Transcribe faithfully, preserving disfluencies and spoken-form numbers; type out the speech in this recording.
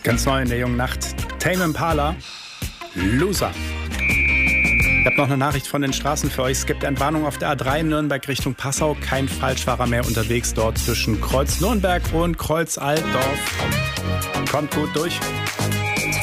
Ganz neu in der jungen Nacht. Tame Impala, Loser. Ich habe noch eine Nachricht von den Straßen für euch. Es gibt eine Warnung auf der A drei Nürnberg Richtung Passau. Kein Falschfahrer mehr unterwegs dort zwischen Kreuz Nürnberg und Kreuz Altdorf. Kommt gut durch.